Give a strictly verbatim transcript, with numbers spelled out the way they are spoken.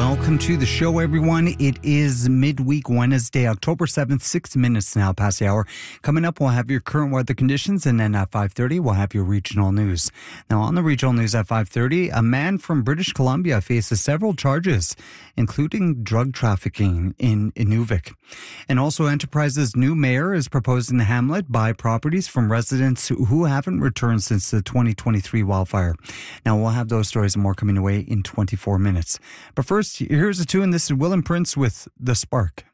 Welcome to the show, everyone. It is midweek Wednesday, October seventh, six minutes now past the hour. Coming up, we'll have your current weather conditions, and then at five thirty, we'll have your regional news. Now, on the regional news at five thirty, a man from British Columbia faces several charges, including drug trafficking in Inuvik. And also, Enterprise's new mayor is proposing the hamlet buy properties from residents who haven't returned since the twenty twenty-three wildfire. Now, we'll have those stories and more coming away in twenty-four minutes. But first, here's a tune. This is Will and Prince with The Spark.